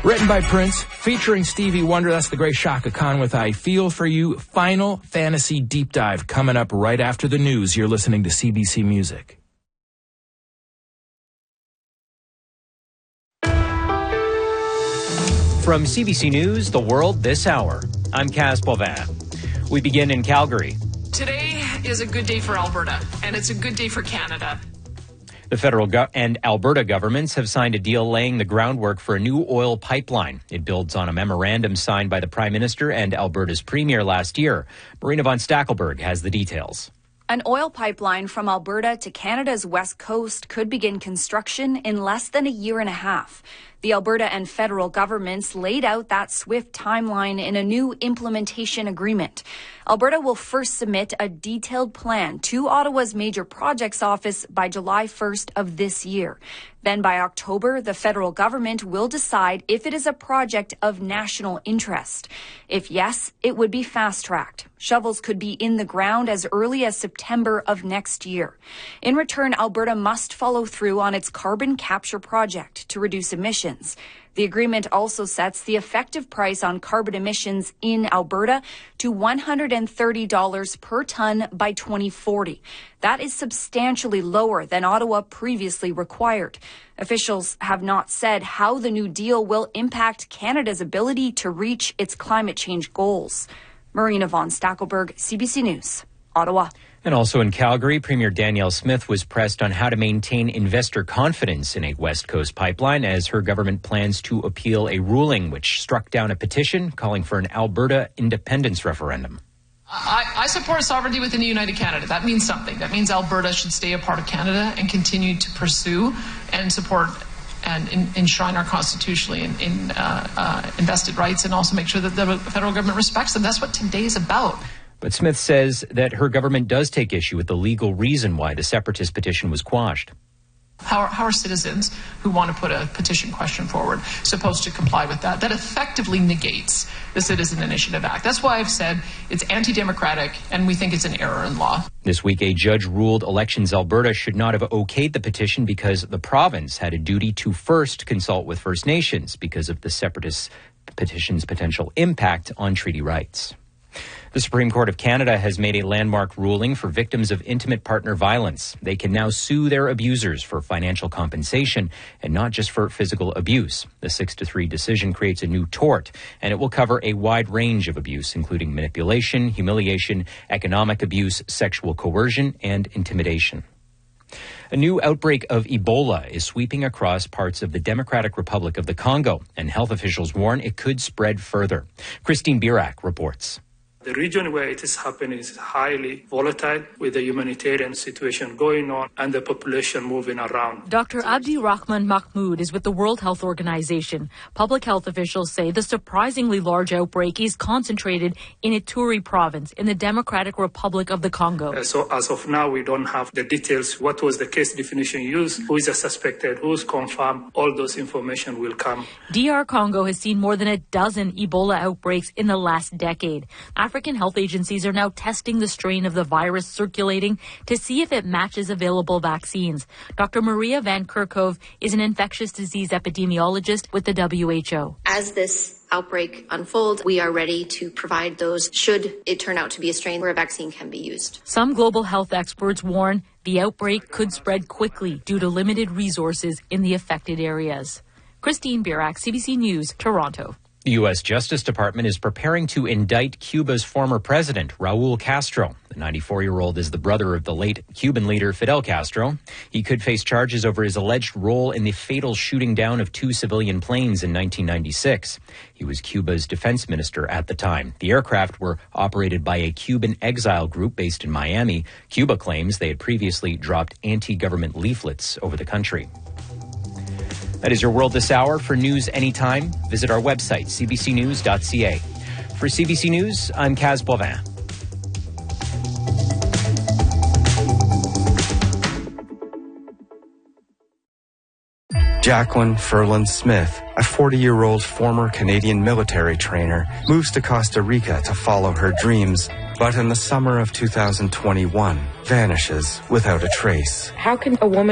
Written by Prince, featuring Stevie Wonder. That's the great Chaka Khan with I Feel For You. Final Fantasy Deep Dive coming up right after the news. You're listening to CBC Music. From CBC News, The World This Hour, I'm Kaz Bovin. We begin in Calgary. Today is a good day for Alberta, and it's a good day for Canada. The federal and Alberta governments have signed a deal laying the groundwork for a new oil pipeline. It builds on a memorandum signed by the Prime Minister and Alberta's Premier last year. Marina von Stackelberg has the details. An oil pipeline from Alberta to Canada's west coast could begin construction in less than a year and a half. The Alberta and federal governments laid out that swift timeline in a new implementation agreement. Alberta will first submit a detailed plan to Ottawa's Major Projects Office by July 1st of this year. Then by October, the federal government will decide if it is a project of national interest. If yes, it would be fast-tracked. Shovels could be in the ground as early as September of next year. In return, Alberta must follow through on its carbon capture project to reduce emissions. The agreement also sets the effective price on carbon emissions in Alberta to $130 per ton by 2040. That is substantially lower than Ottawa previously required. Officials have not said how the new deal will impact Canada's ability to reach its climate change goals. Marina von Stackelberg, CBC News, Ottawa. And also in Calgary, Premier Danielle Smith was pressed on how to maintain investor confidence in a West Coast pipeline as her government plans to appeal a ruling which struck down a petition calling for an Alberta independence referendum. I support sovereignty within the United Canada. That means something. That means Alberta should stay a part of Canada and continue to pursue and support and enshrine our constitutionally in invested rights, and also make sure that the federal government respects them. That's what today is about. But Smith says that her government does take issue with the legal reason why the separatist petition was quashed. How are citizens who want to put a petition question forward supposed to comply with that? That effectively negates the Citizen Initiative Act. That's why I've said it's anti-democratic and we think it's an error in law. This week, a judge ruled Elections Alberta should not have okayed the petition because the province had a duty to first consult with First Nations because of the separatist petition's potential impact on treaty rights. The Supreme Court of Canada has made a landmark ruling for victims of intimate partner violence. They can now sue their abusers for financial compensation and not just for physical abuse. The 6-3 decision creates a new tort, and it will cover a wide range of abuse, including manipulation, humiliation, economic abuse, sexual coercion, and intimidation. A new outbreak of Ebola is sweeping across parts of the Democratic Republic of the Congo, and health officials warn it could spread further. Christine Birak reports. The region where it is happening is highly volatile, with the humanitarian situation going on and the population moving around. Dr. Abdi Rahman Mahmoud is with the World Health Organization. Public health officials say the surprisingly large outbreak is concentrated in Ituri province in the Democratic Republic of the Congo. So as of now, we don't have the details. What was the case definition used? Who is a suspected? Who's confirmed? All those information will come. DR Congo has seen more than a dozen Ebola outbreaks in the last decade. African health agencies are now testing the strain of the virus circulating to see if it matches available vaccines. Dr. Maria Van Kerkhove is an infectious disease epidemiologist with the WHO. As this outbreak unfolds, we are ready to provide those should it turn out to be a strain where a vaccine can be used. Some global health experts warn the outbreak could spread quickly due to limited resources in the affected areas. Christine Birak, CBC News, Toronto. The U.S. Justice Department is preparing to indict Cuba's former president, Raul Castro. The 94-year-old is the brother of the late Cuban leader Fidel Castro. He could face charges over his alleged role in the fatal shooting down of 2 civilian planes in 1996. He was Cuba's defense minister at the time. The aircraft were operated by a Cuban exile group based in Miami. Cuba claims they had previously dropped anti-government leaflets over the country. That is your World This Hour. For news anytime, visit our website, cbcnews.ca. For CBC News, I'm Kaz Bovin. Jacqueline Ferland Smith, a 40-year-old former Canadian military trainer, moves to Costa Rica to follow her dreams, but in the summer of 2021, vanishes without a trace. How can a woman